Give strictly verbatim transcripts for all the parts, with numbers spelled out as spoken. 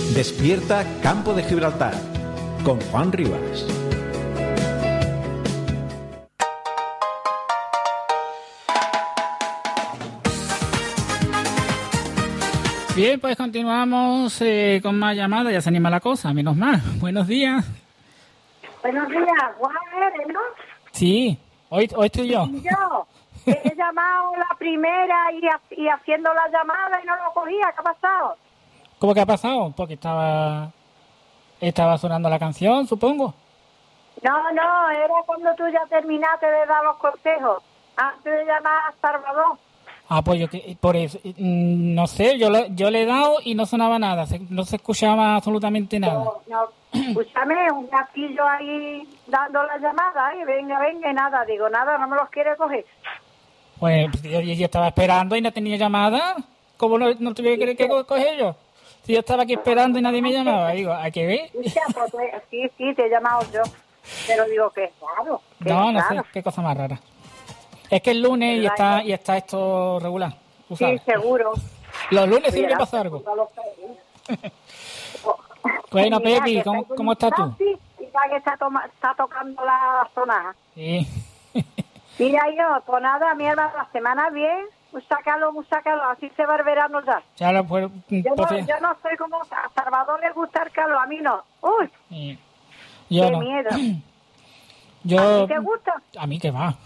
Despierta Campo de Gibraltar con Juan Rivas. Bien, pues continuamos eh, con más llamadas. Ya se anima la cosa, menos mal. Buenos días. Buenos días, Juan, ¿eres, no? Sí, hoy, hoy estoy yo. Y yo he llamado la primera y, y haciendo la llamada y no lo cogía. ¿Qué ha pasado? ¿Cómo que ha pasado? Porque estaba estaba sonando la canción, supongo. No, no, era cuando tú ya terminaste de dar los consejos, antes de llamar a Salvador. Ah, pues yo que por eso, mm, no sé, yo le, yo le he dado y no sonaba nada, se, no se escuchaba absolutamente nada. No, no, escúchame, un gatillo ahí dando la llamada, y venga, venga, y nada, digo, nada, no me los quiere coger. Pues yo, yo estaba esperando y no tenía llamada. ¿Cómo no, no tuve que, que coger yo? Si yo estaba aquí esperando y nadie me llamaba, digo, ¿a qué ve? Sí, sí, te he llamado yo, pero digo que es raro. Que No, es no raro. sé, qué cosa más rara. Es que el lunes y está y está esto regular. ¿Tú Sí, sabes? seguro. Los lunes siempre Mira, pasa algo. Bueno, Bueno, Pepi, ¿cómo, ¿cómo estás tú? Sí, que está, toma, está tocando la sonaja. Sí. Mira, yo, pues nada, mi hermana, la semana bien, pues sácalo, pues sácalo, así se va el verano ya. Ya lo puedo. Yo no, pues, yo no soy como a Salvador le gusta el calor, a mí no. Uy, sí. Yo qué no. miedo. Yo, ¿A ti te gusta? A mí que va.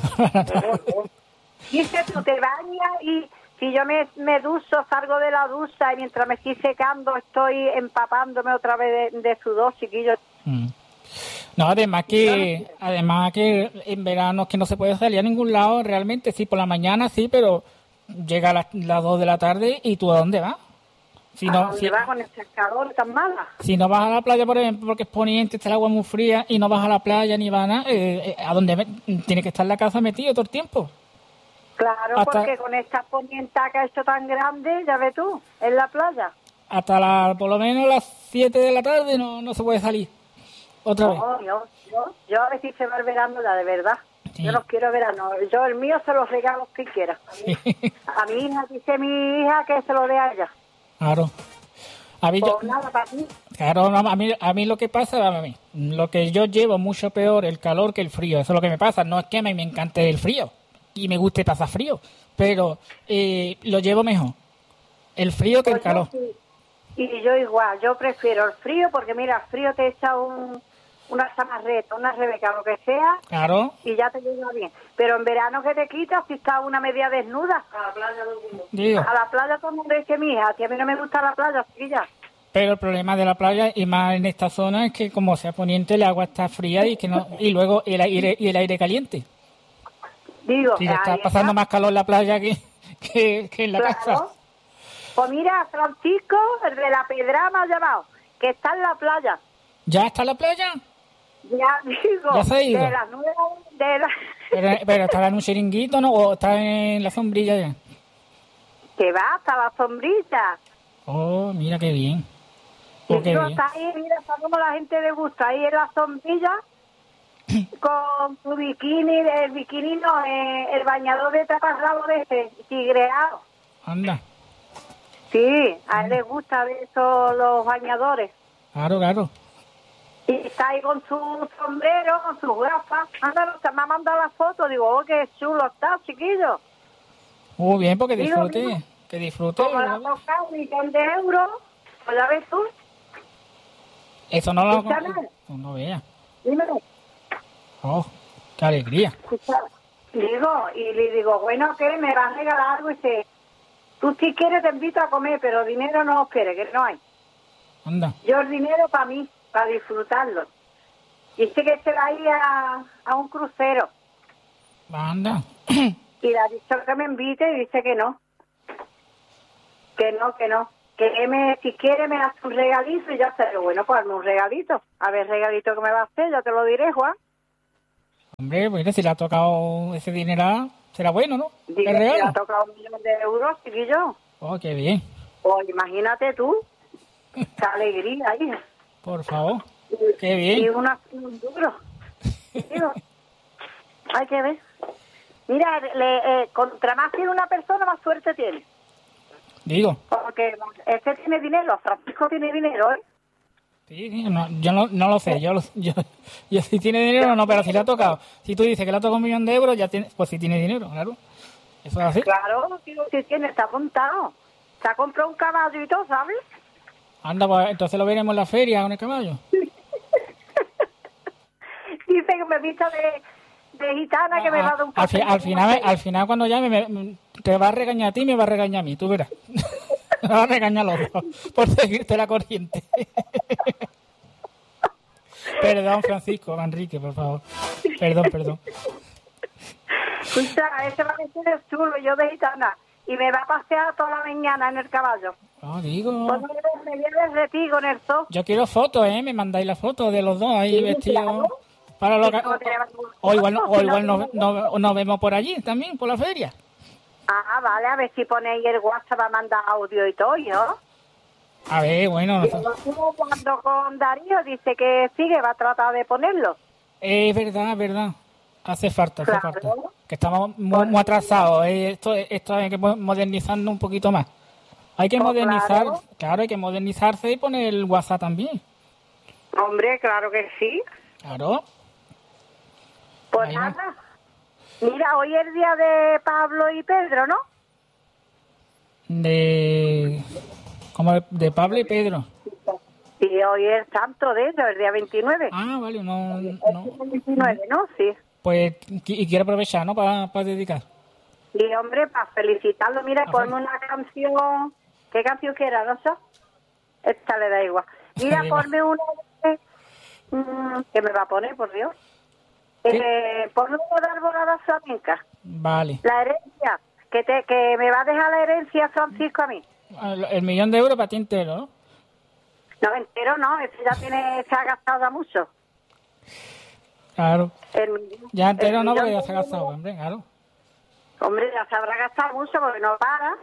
Dice, tú te bañas y si yo me, me ducho, salgo de la ducha y mientras me estoy secando estoy empapándome otra vez de, de sudor, chiquillo. Mm. No, además que además que en verano es que no se puede salir a ningún lado realmente. Sí, por la mañana sí, pero llega a las, las dos de la tarde y ¿tú a dónde vas? Si ¿A no, dónde si, vas con este calor tan mala? si no vas a la playa, por ejemplo, porque es poniente, está el agua muy fría y no vas a la playa ni vas a nada, eh, eh, ¿a dónde me- tiene que estar en la casa metido todo el tiempo? Claro, Hasta- porque con esta ponienta que ha hecho tan grande, ya ves tú, en la playa. Hasta la, por lo menos las siete de la tarde no, no se puede salir. Otra vez. No, yo, yo, yo a ver si se va el verano ya, de verdad. Sí. Yo no quiero verano. Yo el mío se los regalo que quiera. A mi hija, dice mi hija que se lo dé a ella. Claro. A mí, yo, Pues nada, para ti. claro, no, a mí, a mí lo que pasa, a mí, lo que yo llevo mucho peor el calor que el frío. Eso es lo que me pasa. No es que a mí me encante el frío y me guste pasar frío, pero eh, lo llevo mejor. El frío que el Pues yo calor. sí. Y yo igual, yo prefiero el frío porque mira, el frío te echa un, una chamarreta, una rebeca, lo que sea, Claro. y ya te llega bien. Pero en verano que te quitas si está una media desnuda. A la playa todo el mundo. Digo. A la playa todo el mundo dice mi hija, que a mí no me gusta la playa, chiquilla. Pero el problema de la playa, y más en esta zona, es que como sea poniente, el agua está fría y que no y luego el aire y el aire caliente. Digo, Sí, está ahí pasando está. más calor en la playa que, que, que en la Claro. casa. Pues mira, Francisco, el de la Pedra me ha llamado, que está en la playa. ¿Ya está la playa? Ya digo, Ya se ha ido. de las nueve de la... Pero, pero estará en un chiringuito, ¿no? O está en la sombrilla ya. que va hasta la sombrilla. Oh, mira qué bien. Y Oh, qué digo, bien. está ahí, mira, está como la gente le gusta, ahí en la sombrilla, con su bikini, el bikini no, eh, el bañador de taparrabo de ese, tigreado. Anda. Sí, a él le gusta de esos los bañadores. Claro, claro. Y está ahí con su sombrero, con sus gafas. Anda, me ha mandado la foto, digo, oh, qué chulo está, chiquillo. Muy bien, porque Digo, disfrute. digo, Que disfrute. Como le ha tocado un millón de euros, pues ya ves tú, Eso no lo... Escúchame. No, no vea. dime. Oh, qué alegría. Escucha, digo, y le digo, bueno, ¿qué? ¿Me vas a regalar algo? Y dice, tú si quieres te invito a comer, pero dinero no quiere, que no hay. Anda. Yo el dinero para mí, para disfrutarlo. Dice que se va a ir a, a un crucero. Anda. Y le ha dicho que me invite y dice que no. Que no, que no. Que me, si quiere me hace un regalito y ya está. Pero bueno, pues hazme un regalito. A ver, regalito que me va a hacer, ya te lo diré, Juan. Hombre, pues si le ha tocado ese dinero, será bueno, ¿no? Digo, El que le regalo. ha tocado un millón de euros, chiquillo. Oh, qué bien. Pues imagínate tú. Qué alegría, hija. Por favor. Qué Y bien. una, un duro. Digo, hay que ver. Mira, le, eh, contra más tiene una persona, más suerte tiene. Digo. Porque este tiene dinero, Francisco tiene dinero, ¿eh? Sí, sí, no, yo no, no lo sé, yo, lo, yo, yo si tiene dinero no, pero si le ha tocado, si tú dices que le ha tocado un millón de euros, ya tiene, pues si tiene dinero, claro, eso es así. Claro, tío, si tiene, está apuntado, se ha comprado un caballo y todo, ¿sabes? Anda, pues entonces lo veremos en la feria con el caballo. Dice que me vista de, de gitana, que me va a dar un al, fi, papel al, de final, papel. al final cuando llame me, te va a regañar a ti y me va a regañar a mí, tú verás. Me va a regañar a los dos por seguirte la corriente. Perdón, Francisco, Enrique, por favor. Perdón, perdón. Escucha, ese va a ser chulo, yo de gitana, y me va a pasear toda la mañana en el caballo. No, digo... Pues me viene de ti con el zoo. Yo quiero fotos, ¿eh? Me mandáis la foto de los dos ahí Sí, vestidos. claro. Para lo ¿Y que... cómo te llevas tú? O igual, no- o Si igual no nos, tengo- nos- nos vemos por allí también, por la feria. Ah, vale, a ver si ponéis el WhatsApp a mandar audio y todo, ¿yo? A ver, bueno, no sé. Yo estuve hablando con Darío, dice que sí, que va a tratar de ponerlo. Es verdad, es verdad. Hace falta, hace Claro. falta. Que estamos muy, muy atrasados. eh. Esto, esto hay que mo- modernizarnos un poquito más. Hay que Pues modernizar, claro. claro, hay que modernizarse y poner el WhatsApp también. Hombre, claro que sí. Claro. Pues Ahí va. nada. Mira, hoy es el día de Pablo y Pedro, ¿no? De... Como de, de Pablo y Pedro. Sí, hoy es santo de ellos, el día veintinueve. Ah, vale, no... no. El veintinueve, ¿no? Sí. Pues, qui- y quiero aprovechar, ¿no? Para dedicar. Y hombre, para felicitarlo, mira, Ah, ponme bueno. una canción. ¿Qué canción quiera, no sé? Esta le da igual. Mira, Da igual. ponme una. de- mm, ¿Qué me va a poner, por Dios? ¿Qué? Eh, ponme una de Alborada Flamenca. Vale. La herencia. Que, te, que me va a dejar la herencia Francisco a mí. El, el millón de euros para ti entero, ¿no? No, entero no, ese ya tiene, se ha gastado ya mucho. Claro. El millón- Ya entero el no, porque millón ya se ha de gastado, euros. hombre, claro. Hombre, ya se habrá gastado mucho porque no para.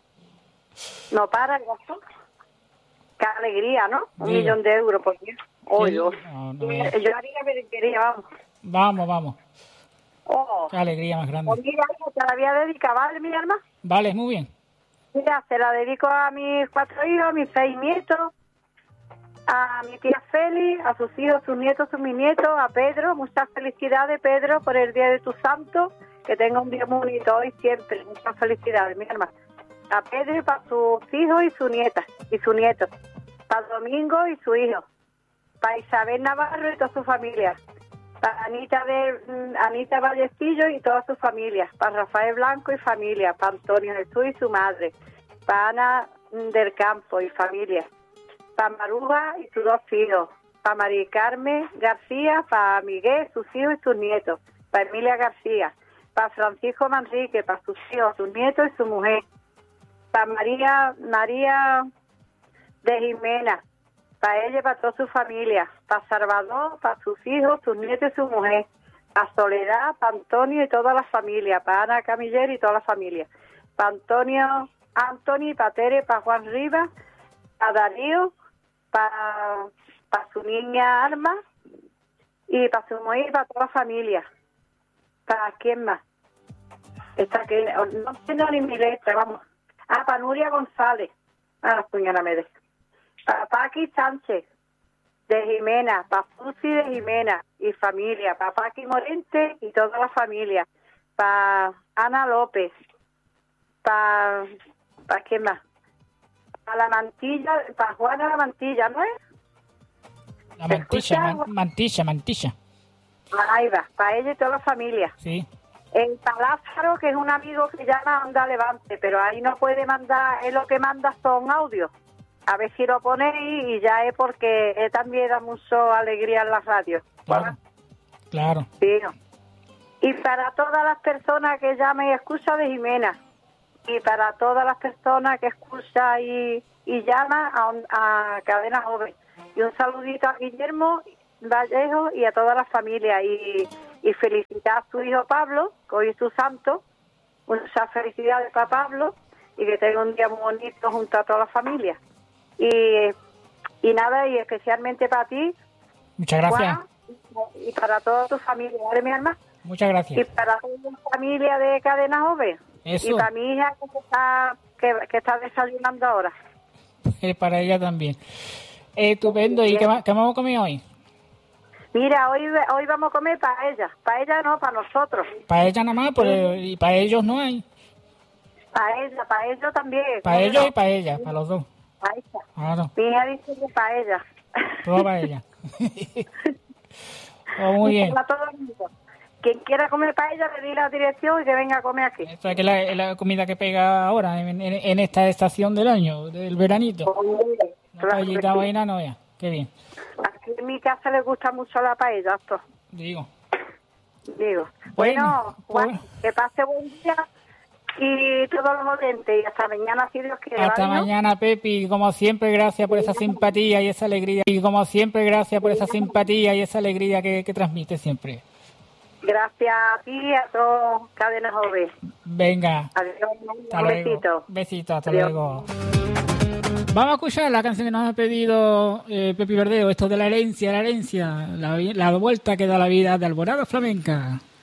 No para el gasto. Qué alegría, ¿no? Un Diga. millón de euros, por Dios. Oh, Sí. Dios. No, no Yo veas. haría peluquería, vamos. Vamos, vamos. Oh. Qué alegría más Pues grande. mira, hija, te la voy a dedicar, ¿vale, mi alma? Vale, muy bien. Mira, se la dedico a mis cuatro hijos, a mis seis nietos, a mi tía Feli, a sus hijos, sus nietos, sus bisnietos, a Pedro. Muchas felicidades, Pedro, por el día de tu santo. Que tenga un día muy bonito hoy siempre. Muchas felicidades, mi hermana. A Pedro y para sus hijos y su nieta, y su nieto. Para Domingo y su hijo. Para Isabel Navarro y toda su familia. Para Anita, de, mm, Anita Vallecillo y toda su familia. Para Rafael Blanco y familia. Para Antonio Jesús y su madre. Para Ana mm, del Campo y familia. Para Maruja y sus dos hijos. Para María Carmen García, para Miguel, sus hijos y sus nietos. Para Emilia García. Para Francisco Manrique, para sus hijos, sus nietos y su mujer. Para María, María de Jimena. Para ella y para toda su familia. Para Salvador, para sus hijos, sus nietos y su mujer. Para Soledad, para Antonio y toda la familia. Para Ana Camiller y toda la familia. Para Antonio, Antonio, para Tere, para Juan Rivas. Para Darío, para, para su niña Alma. Y para su mujer y para toda la familia. ¿Para quién más? Esta que no tengo ni mi letra, vamos. Ah, para Nuria González. Ah, la puñala me de. Para Paqui Sánchez, de Jimena. Para Fusi de Jimena y familia. Para Paqui Morente y toda la familia. Para Ana López. Para... ¿Para quién más? Para la Mantilla, para Juana la Mantilla, ¿no es? La mantilla, escucha? man- mantilla, mantilla. Ahí va, para ella y toda la familia. Sí. En Palázaro, que es un amigo que llama Onda Levante, pero ahí no puede mandar, es lo que manda son audios. A ver si lo ponéis y ya es porque él también da mucho alegría en la radio. Claro. Claro. Sí. Y para todas las personas que llaman y escuchan de Jimena, y para todas las personas que escuchan y, y llaman a, on- a Cadena Joven. Y un saludito a Guillermo Vallejo y a toda la familia. Y, y felicitar a su hijo Pablo, que hoy es su santo. Muchas felicidades para Pablo y que tenga un día muy bonito junto a toda la familia. Y, y nada, y especialmente para ti, Muchas gracias. Juan, y para toda tu familia, ¿vale, mi hermana? Muchas Y gracias. para toda la familia de Cadena Joven. Eso. Y para mi hija que se está que, que está desayunando ahora. Eh, para ella también. Eh, estupendo. ¿Y qué, ma- qué vamos a comer hoy? Mira, hoy hoy vamos a comer para ella. Para ella no, para nosotros. Para ella nada más, pues, y para ellos no hay. Para ella, para ellos también. Para ¿Cómo ellos no? y para ella, para los dos. Para ella. Claro, Mi hija dice que para ella. todo para ella. Oh, muy bien. Para todo el mundo. Quien quiera comer para ella, le di la dirección y que venga a comer aquí. Esto es que la, es la comida que pega ahora, en, en- en esta estación del año, del veranito. Hombre, Una claro que paellita sí. vaina no ya. Qué bien. Aquí en mi casa le gusta mucho la paella, esto. Digo. Digo. Bueno, Bueno, Juan, pues- que pase buen día y todos los oyentes. Y hasta mañana, si Dios quiere. Hasta ¿vale, no? mañana, Pepi. Como siempre, gracias por esa simpatía y esa alegría. Y como siempre, gracias por esa simpatía y esa alegría que, que transmite siempre. Gracias a ti y a todos Cadena Joven. Venga. Adiós, Hasta un luego. besito. Besito, hasta Adiós. luego. Vamos a escuchar la canción que nos ha pedido eh, Pepi Verdeo, esto de la herencia, la herencia, la, la vuelta que da la vida de Alborada Flamenca.